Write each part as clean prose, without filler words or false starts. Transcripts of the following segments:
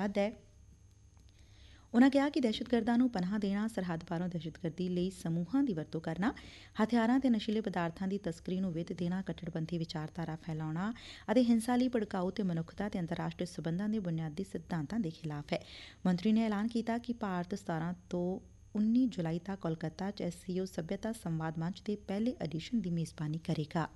ਵੱਧ ਹੈ। ਉਨ੍ਹਾਂ ਕਿਹਾ ਕਿ ਦਹਿਸ਼ਤਗਰਦਾਂ ਨੂੰ ਪਨਾਹ ਦੇਣਾ, ਸਰਹੱਦ ਪਾਰੋਂ ਦਹਿਸ਼ਤਗਰਦੀ ਲਈ ਸਮੂਹਾਂ ਦੀ ਵਰਤੋਂ ਕਰਨਾ, ਹਥਿਆਰਾਂ ਤੇ ਨਸ਼ੀਲੇ ਪਦਾਰਥਾਂ ਦੀ ਤਸਕਰੀ ਨੂੰ ਵਿੱਤ ਦੇਣਾ, ਕੱਟੜਪੰਥੀ ਵਿਚਾਰਧਾਰਾ ਫੈਲਾਉਣਾ ਅਤੇ ਹਿੰਸਾ ਲਈ ਭੜਕਾਊ ਤੇ ਮਨੁੱਖਤਾ ਤੇ ਅੰਤਰਰਾਸ਼ਟਰੀ ਸਬੰਧਾਂ ਦੇ ਬੁਨਿਆਦੀ ਸਿਧਾਂਤਾਂ ਦੇ ਖਿਲਾਫ਼ ਹੈ। ਮੰਤਰੀ ਨੇ ਐਲਾਨ ਕੀਤਾ ਕਿ ਭਾਰਤ 17 ਤੋਂ 19 ਜੁਲਾਈ ਤੱਕ ਕੋਲਕਾਤਾ 'ਚ SCO ਸੱਭਿਅਤਾ ਸੰਵਾਦ ਮੰਚ ਦੇ ਪਹਿਲੇ ਐਡੀਸ਼ਨ ਦੀ ਮੇਜ਼ਬਾਨੀ ਕਰੇਗਾ।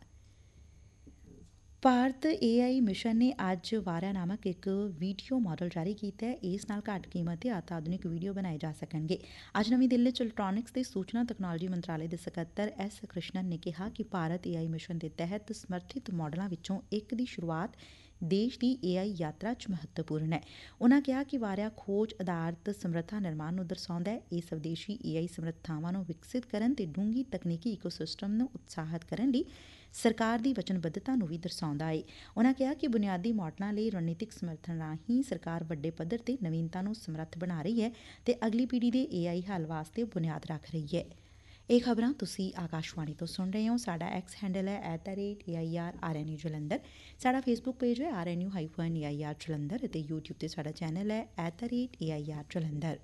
ਭਾਰਤ AI ਮਿਸ਼ਨ ਨੇ ਅੱਜ ਵਾਰਿਆ ਨਾਮਕ ਇੱਕ ਵੀਡੀਓ ਮਾਡਲ ਜਾਰੀ ਕੀਤਾ। ਇਸ ਨਾਲ ਘੱਟ ਕੀਮਤ ਤੇ ਅਤਿ ਆਧੁਨਿਕ ਵੀਡੀਓ ਬਣਾਏ ਜਾ ਸਕਣਗੇ। ਅੱਜ ਨਵੀਂ ਦਿੱਲੀ 'ਚ ਇਲੈਕਟ੍ਰਾਨਿਕਸ ਤੇ ਸੂਚਨਾ ਤਕਨਾਲੋਜੀ ਮੰਤਰਾਲੇ ਦੇ ਸਕੱਤਰ S ਕ੍ਰਿਸ਼ਨਨ ਨੇ ਕਿਹਾ ਕਿ ਭਾਰਤ AI ਮਿਸ਼ਨ ਦੇ ਤਹਿਤ ਸਮਰਥਿਤ ਮਾਡਲਾਂ ਵਿੱਚੋਂ ਇੱਕ ਦੀ ਸ਼ੁਰੂਆਤ ਦੇਸ਼ ਦੀ AI ਯਾਤਰਾ 'ਚ ਮਹੱਤਵਪੂਰਨ ਹੈ। ਉਨ੍ਹਾਂ ਕਿਹਾ ਕਿ ਵਾਰਿਆ ਖੋਜ ਆਧਾਰਿਤ ਸਮਰੱਥਾ ਨਿਰਮਾਣ ਨੂੰ ਦਰਸਾਉਂਦਾ ਹੈ। ਇਹ ਸਵਦੇਸ਼ੀ AI ਸਮਰੱਥਾਵਾਂ ਨੂੰ ਵਿਕਸਿਤ ਕਰਨ ਤੇ ਡੂੰਘੀ ਤਕਨੀਕੀ ਇਕੋਸਿਸਟਮ ਨੂੰ ਉਤਸ਼ਾਹਿਤ ਕਰਨ ਲਈ ਸਰਕਾਰ ਦੀ ਵਚਨਬੱਧਤਾ ਨੂੰ ਵੀ ਦਰਸਾਉਂਦਾ ਏ। ਉਨ੍ਹਾਂ ਕਿਹਾ ਕਿ ਬੁਨਿਆਦੀ ਮਾਡਲਾਂ ਲਈ ਰਣਨੀਤਿਕ ਸਮਰਥਨ ਰਾਹੀਂ ਸਰਕਾਰ ਵੱਡੇ ਪੱਧਰ ਤੇ ਨਵੀਨਤਾ ਨੂੰ ਸਮਰੱਥ ਬਣਾ ਰਹੀ ਹੈ ਤੇ ਅਗਲੀ ਪੀੜ੍ਹੀ ਦੇ AI ਹੱਲ ਵਾਸਤੇ ਬੁਨਿਆਦ ਰੱਖ ਰਹੀ ਹੈ। ਇਹ ਖਬਰਾਂ ਤੁਸੀਂ ਆਕਾਸ਼ਵਾਣੀ ਤੋਂ ਸੁਣ ਰਹੇ ਹੋ। ਸਾਡਾ ਐਕਸ ਹੈਂਡਲ ਹੈ @AIRRNU ਜਲੰਧਰ। ਸਾਡਾ ਫੇਸਬੁੱਕ ਪੇਜ ਹੈ RNU-AIR ਜਲੰਧਰ ਅਤੇ YouTube ਤੇ ਸਾਡਾ ਚੈਨਲ ਹੈ @AIR ਜਲੰਧਰ।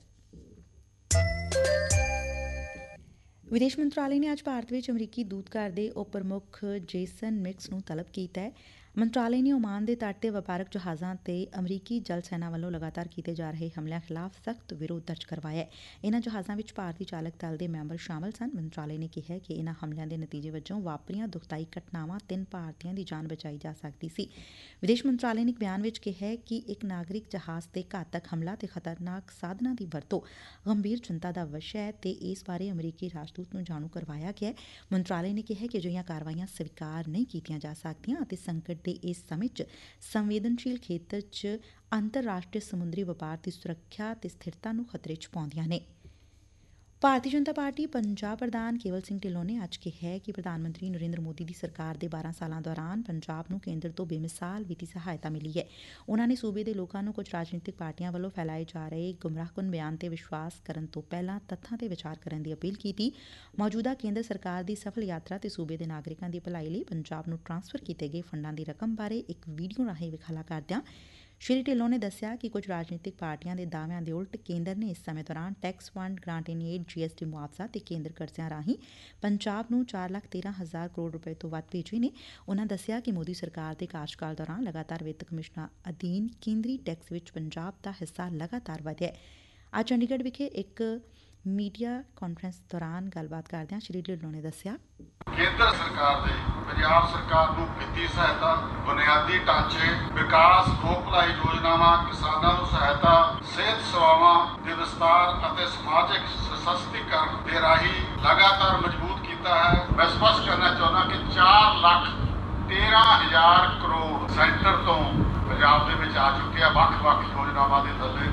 ਵਿਦੇਸ਼ ਮੰਤਰਾਲੇ ਨੇ ਅੱਜ ਭਾਰਤ ਵਿੱਚ ਅਮਰੀਕੀ ਦੂਤਘਰ ਦੇ ਉਪ ਪ੍ਰਮੁੱਖ ਜੇਸਨ ਮਿਕਸ ਨੂੰ ਤਲਬ ਕੀਤਾ ਹੈ। ਮੰਤਰਾਲੇ ਨੇ ਓਮਾਨ ਦੇ ਤੱਟ ਤੇ ਵਪਾਰਕ ਜਹਾਜ਼ਾਂ ਤੇ ਅਮਰੀਕੀ ਜਲ ਸੈਨਾ ਵੱਲੋਂ ਲਗਾਤਾਰ ਕੀਤੇ ਜਾ ਰਹੇ ਹਮਲਿਆਂ ਖਿਲਾਫ਼ ਸਖ਼ਤ ਵਿਰੋਧ ਦਰਜ ਕਰਵਾਇਆ। ਇਨ੍ਹਾਂ ਜਹਾਜ਼ਾਂ ਵਿੱਚ ਭਾਰਤੀ ਚਾਲਕ ਦਲ ਦੇ ਮੈਂਬਰ ਸ਼ਾਮਲ ਸਨ। ਮੰਤਰਾਲੇ ਨੇ ਕਿਹਾ ਕਿ ਇਨ੍ਹਾਂ ਹਮਲਿਆਂ ਦੇ ਨਤੀਜੇ ਵਜੋਂ ਵਾਪਰੀਆਂ ਦੁਖਦਾਈ ਘਟਨਾਵਾਂ 3 ਭਾਰਤੀਆਂ ਦੀ ਜਾਨ ਬਚਾਈ ਜਾ ਸਕਦੀ ਸੀ। ਵਿਦੇਸ਼ ਮੰਤਰਾਲੇ ਨੇ ਇੱਕ ਬਿਆਨ ਵਿੱਚ ਕਿਹਾ ਕਿ ਇੱਕ ਨਾਗਰਿਕ ਜਹਾਜ਼ ਤੇ ਘਾਤਕ ਹਮਲਾ ਤੇ ਖਤਰਨਾਕ ਸਾਧਨਾਂ ਦੀ ਵਰਤੋਂ ਗੰਭੀਰ ਚਿੰਤਾ ਦਾ ਵਿਸ਼ਾ ਹੈ ਤੇ ਇਸ ਬਾਰੇ ਅਮਰੀਕੀ ਰਾਜਦੂਤ ਨੂੰ ਜਾਣੂ ਕਰਵਾਇਆ ਗਿਆ। ਮੰਤਰਾਲੇ ਨੇ ਕਿਹਾ ਕਿ ਅਜਿਹੀਆਂ ਕਾਰਵਾਈਆਂ ਸਵੀਕਾਰ ਨਹੀਂ ਕੀਤੀਆਂ ਜਾ ਸਕਦੀਆਂ ਅਤੇ ਸੰਕਟ ਦੇ ਇਸ ਸਮੇਂ 'ਚ ਸੰਵੇਦਨਸ਼ੀਲ ਖੇਤਰ 'ਚ ਅੰਤਰਰਾਸ਼ਟਰੀ ਸਮੁੰਦਰੀ ਵਪਾਰ ਦੀ ਸੁਰੱਖਿਆ ਤੇ ਸਥਿਰਤਾ ਨੂੰ ਖਤਰੇ 'ਚ ਪਾਉਂਦੀਆਂ ਨੇ। ਭਾਰਤੀ ਜਨਤਾ ਪਾਰਟੀ ਪੰਜਾਬ ਪ੍ਰਧਾਨ ਕੇਵਲ ਸਿੰਘ ਢਿੱਲੋਂ ਨੇ ਅੱਜ ਕਿਹਾ ਕਿ ਪ੍ਰਧਾਨ ਮੰਤਰੀ ਨਰਿੰਦਰ ਮੋਦੀ ਦੀ ਸਰਕਾਰ ਦੇ 12 ਸਾਲਾਂ ਦੌਰਾਨ ਪੰਜਾਬ ਨੂੰ ਕੇਂਦਰ ਤੋਂ ਬੇਮਿਸਾਲ ਵਿੱਤੀ ਸਹਾਇਤਾ ਮਿਲੀ ਹੈ। ਉਨ੍ਹਾਂ ਨੇ ਸੂਬੇ ਦੇ ਲੋਕਾਂ ਨੂੰ ਕੁਝ ਰਾਜਨੀਤਿਕ ਪਾਰਟੀਆਂ ਵੱਲੋਂ ਫੈਲਾਏ ਜਾ ਰਹੇ ਗੁੰਮਰਾਹਕੁੰਨ ਬਿਆਨ ਤੇ ਵਿਸ਼ਵਾਸ ਕਰਨ ਤੋਂ ਪਹਿਲਾਂ ਤੱਥਾਂ ਤੇ ਵਿਚਾਰ ਕਰਨ ਦੀ ਅਪੀਲ ਕੀਤੀ। ਮੌਜੂਦਾ ਕੇਂਦਰ ਸਰਕਾਰ ਦੀ ਸਫਲ ਯਾਤਰਾ ਤੇ ਸੂਬੇ ਦੇ ਨਾਗਰਿਕਾਂ ਦੀ ਭਲਾਈ ਲਈ ਪੰਜਾਬ ਨੂੰ ਟਰਾਂਸਫਰ ਕੀਤੇ ਗਏ ਫੰਡਾਂ ਦੀ ਰਕਮ ਬਾਰੇ ਇੱਕ ਵੀਡੀਓ ਰਾਹੀਂ ਵਿਖਾਲਾ ਕਰਦਿਆਂ ਸ਼੍ਰੀ ਢਿੱਲੋਂ ਨੇ ਦੱਸਿਆ ਕਿ ਕੁਝ ਰਾਜਨੀਤਿਕ ਪਾਰਟੀਆਂ ਦੇ ਦਾਅਵਿਆਂ ਦੇ ਉਲਟ ਕੇਂਦਰ ਨੇ ਇਸ ਸਮੇਂ ਦੌਰਾਨ ਟੈਕਸ ਫੰਡ, ਗ੍ਰਾਂਟ ਇਨ ਏਡ, GST ਮੁਆਵਜ਼ਾ ਤੇ ਕੇਂਦਰ ਕਰਜ਼ਿਆਂ ਰਾਹੀਂ ਪੰਜਾਬ ਨੂੰ 4,13,000 ਕਰੋੜ ਰੁਪਏ ਤੋਂ ਵੱਧ ਭੇਜੇ ਨੇ। ਉਨ੍ਹਾਂ ਦੱਸਿਆ ਕਿ ਮੋਦੀ ਸਰਕਾਰ ਦੇ ਕਾਰਜਕਾਲ ਦੌਰਾਨ ਲਗਾਤਾਰ ਵਿੱਤ ਕਮਿਸ਼ਨਾਂ ਅਧੀਨ ਕੇਂਦਰੀ ਟੈਕਸ ਵਿੱਚ ਪੰਜਾਬ ਦਾ ਹਿੱਸਾ ਲਗਾਤਾਰ ਵਧਿਆ। ਅੱਜ ਚੰਡੀਗੜ੍ਹ ਵਿਖੇ ਇੱਕ ਮੀਡੀਆ ਕਾਨਫਰੰਸ ਦੌਰਾਨ ਗੱਲਬਾਤ ਕਰਦਿਆਂ ਸ਼੍ਰੀ ਢਿੱਲੋਂ ਨੇ ਦੱਸਿਆ, ਕੇਂਦਰ ਸਰਕਾਰ ਦੇ ਪੰਜਾਬ ਸਰਕਾਰ ਨੂੰ ਵਿੱਤੀ ਸਹਾਇਤਾ, ਬੁਨਿਆਦੀ ਢਾਂਚੇ, ਵਿਕਾਸ, ਲੋਕ ਭਲਾਈ ਯੋਜਨਾਵਾਂ, ਕਿਸਾਨਾਂ ਨੂੰ ਸਹਾਇਤਾ, ਸਿਹਤ ਸੇਵਾਵਾਂ ਦੇ ਵਿਸਤਾਰ ਅਤੇ ਸਮਾਜਿਕ ਸਸ਼ਕਤੀਕਰਨ ਦੇ ਰਾਹੀਂ ਲਗਾਤਾਰ ਮਜ਼ਬੂਤ ਕੀਤਾ ਹੈ। ਮੈਂ ਸਪਸ਼ਟ ਕਰਨਾ ਚਾਹੁੰਦਾ ਕਿ 4,13,000 ਕਰੋੜ ਸੈਂਟਰ ਤੋਂ ਪੰਜਾਬ ਦੇ ਵਿੱਚ ਆ ਚੁੱਕੇ ਆ ਵੱਖ-ਵੱਖ ਯੋਜਨਾਵਾਂ ਦੇ ਥੱਲੇ।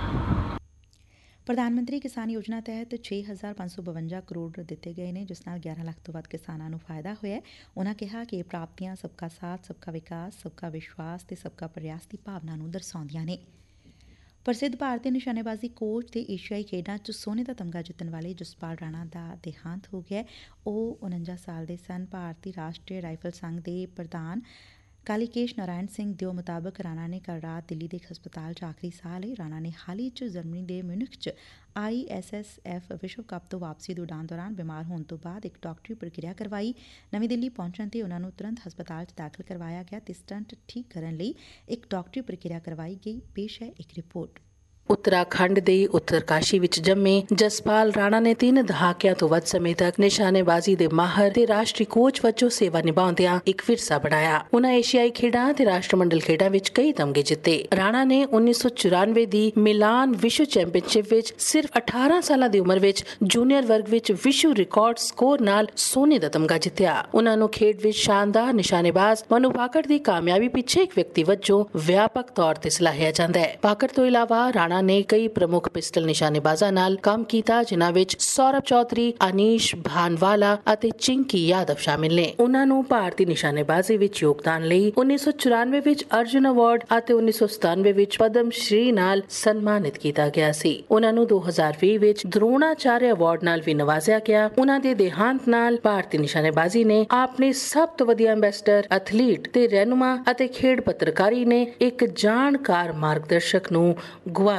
ਪ੍ਰਧਾਨ ਮੰਤਰੀ ਕਿਸਾਨ ਯੋਜਨਾ ਤਹਿਤ 6,552 ਕਰੋੜ ਦਿੱਤੇ ਗਏ ਨੇ, ਜਿਸ ਨਾਲ 11 ਲੱਖ ਤੋਂ ਵੱਧ ਕਿਸਾਨਾਂ ਨੂੰ ਫਾਇਦਾ ਹੋਇਆ। ਉਨ੍ਹਾਂ ਕਿਹਾ ਕਿ ਇਹ ਪ੍ਰਾਪਤੀਆਂ ਸਬਕਾ ਸਾਥ, ਸਬਕਾ ਵਿਕਾਸ, ਸਬਕਾ ਵਿਸ਼ਵਾਸ ਤੇ ਸਬਕਾ ਪ੍ਰਯਾਸ ਦੀ ਭਾਵਨਾ ਨੂੰ ਦਰਸਾਉਂਦੀਆਂ ਨੇ। ਪ੍ਰਸਿੱਧ ਭਾਰਤੀ ਨਿਸ਼ਾਨੇਬਾਜ਼ੀ ਕੋਚ ਤੇ ਏਸ਼ੀਆਈ ਖੇਡਾਂ 'ਚ ਸੋਨੇ ਦਾ ਤਮਗਾ ਜਿੱਤਣ ਵਾਲੇ ਜਸਪਾਲ ਰਾਣਾ ਦਾ ਦੇਹਾਂਤ ਹੋ ਗਿਆ। ਉਹ 49 ਸਾਲ ਦੇ ਸਨ। ਭਾਰਤੀ ਰਾਸ਼ਟਰੀ ਰਾਈਫਲ ਸੰਘ ਦੇ ਪ੍ਰਧਾਨ ਕਾਲੀਕੇਸ਼ ਨਾਰਾਇਣ ਸਿੰਘ ਦਿਓ ਮੁਤਾਬਕ ਰਾਣਾ ਨੇ ਕੱਲ੍ਹ ਰਾਤ ਦਿੱਲੀ ਦੇ ਇੱਕ ਹਸਪਤਾਲ 'ਚ ਆਖਰੀ ਸਾਹ ਲਈ। ਰਾਣਾ ਨੇ ਹਾਲ ਹੀ 'ਚ ਜਰਮਨੀ ਦੇ ਮਿਊਨਿਖ 'ਚ ISSF ਵਿਸ਼ਵ ਕੱਪ ਤੋਂ ਵਾਪਸੀ ਦੀ ਉਡਾਣ ਦੌਰਾਨ ਬਿਮਾਰ ਹੋਣ ਤੋਂ ਬਾਅਦ ਇੱਕ ਡਾਕਟਰੀ ਪ੍ਰਕਿਰਿਆ ਕਰਵਾਈ। ਨਵੀਂ ਦਿੱਲੀ ਪਹੁੰਚਣ ਤੇ ਉਨ੍ਹਾਂ ਨੂੰ ਤੁਰੰਤ ਹਸਪਤਾਲ 'ਚ ਦਾਖਲ ਕਰਵਾਇਆ ਗਿਆ ਤੇ ਸਟੰਟ ਠੀਕ ਕਰਨ ਲਈ ਇੱਕ ਡਾਕਟਰੀ ਪ੍ਰਕਿਰਿਆ ਕਰਵਾਈ ਗਈ। ਪੇਸ਼ ਹੈ ਇੱਕ ਰਿਪੋਰਟ। ਉੱਤਰਾਖੰਡ ਦੇ ਉੱਤਰਕਾਸ਼ੀ ਵਿੱਚ ਜੰਮੇ ਜਸਪਾਲ ਰਾਣਾ ਨੇ 3 ਦਹਾਕਿਆਂ ਤੋਂ ਵੱਧ ਸਮੇਂ ਤੱਕ ਨਿਸ਼ਾਨੇਬਾਜ਼ੀ ਦੇ ਮਾਹਰ ਤੇ ਰਾਸ਼ਟਰੀ ਕੋਚ ਵਜੋਂ ਸੇਵਾ ਨਿਭਾਉਂਦਿਆਂ ਇੱਕ ਵਿਰਸਾ ਬਣਾਇਆ। ਉਨ੍ਹਾਂ ਏਸ਼ੀਆਈ ਖੇਡਾਂ ਤੇ ਰਾਸ਼ਟਰਮੰਡਲ ਖੇਡਾਂ ਵਿੱਚ ਕਈ ਤਮਗੇ ਜਿੱਤੇ। ਰਾਣਾ ਨੇ 1994 ਦੀ ਮਿਲਾਨ ਵਿਸ਼ਵ ਚੈਂਪੀਅਨਸ਼ਿਪ ਵਿੱਚ ਸਿਰਫ 18 ਸਾਲਾਂ ਦੀ ਉਮਰ ਵਿੱਚ ਜੂਨੀਅਰ ਵਰਗ ਵਿੱਚ ਵਿਸ਼ਵ ਰਿਕਾਰਡ ਸਕੋਰ ਨਾਲ ਸੋਨੇ ਦਾ ਤਮਗਾ ਜਿੱਤਿਆ। ਉਨ੍ਹਾਂ ਨੂੰ ਖੇਡ ਵਿੱਚ ਸ਼ਾਨਦਾਰ ਨਿਸ਼ਾਨੇਬਾਜ਼ ਮਨੂ ਭਾਕਰ ਦੀ ਕਾਮਯਾਬੀ ਪਿੱਛੇ ਇੱਕ ਵਿਅਕਤੀ ਵਜੋਂ ਵਿਆਪਕ ਤੌਰ ਤੇ ਸਲਾਹਿਆ ਜਾਂਦਾ ਹੈ। ਭਾਕਰ ਤੋਂ ਇਲਾਵਾ ਰਾਣਾ ਨੇ ਕਈ ਪ੍ਰਮੁੱਖ ਪਿਸਟਲ ਨਿਸ਼ਾਨੇਬਾਜ਼ਾਂ ਨਾਲ ਕੰਮ ਕੀਤਾ, ਜਿਨ੍ਹਾਂ ਵਿੱਚ ਸੌਰਭ ਚੌਧਰੀ, ਅਨੀਸ਼ ਭਾਨਵਾਲਾ ਅਤੇ ਚਿੰਕੀ ਯਾਦਵ ਸ਼ਾਮਿਲ ਨੇ। ਉਨ੍ਹਾਂ ਨੂੰ ਭਾਰਤੀ ਨਿਸ਼ਾਨੇਬਾਜ਼ੀ ਵਿੱਚ ਯੋਗਦਾਨ ਲਈ 1994 ਵਿੱਚ ਅਰਜੁਨ ਅਵਾਰਡ ਅਤੇ 1997 ਵਿੱਚ ਪਦਮ ਸ਼੍ਰੀ ਨਾਲ ਸਨਮਾਨਿਤ ਕੀਤਾ ਗਿਆ ਸੀ। ਉਨ੍ਹਾਂ ਨੂੰ 2020 ਵਿੱਚ ਦਰੋਣਾਚਾਰਿਆ ਅਵਾਰਡ ਨਾਲ ਵੀ ਨਵਾਜ਼ਿਆ ਗਿਆ। ਉਨ੍ਹਾਂ ਦੇ ਦੇਹਾਂਤ ਨਾਲ ਭਾਰਤੀ ਨਿਸ਼ਾਨੇਬਾਜ਼ੀ ਨੇ ਆਪਣੇ ਸਭ ਤੋਂ ਵਧੀਆ ਐਂਬੈਸਡਰ, ਐਥਲੀਟ ਤੇ ਰਹਿਨੁਮਾ ਅਤੇ ਖੇਡ ਪੱਤਰਕਾਰੀ ਨੇ ਇੱਕ ਜਾਣਕਾਰ ਮਾਰਗਦਰਸ਼ਕ ਨੂੰ ਗੁਆ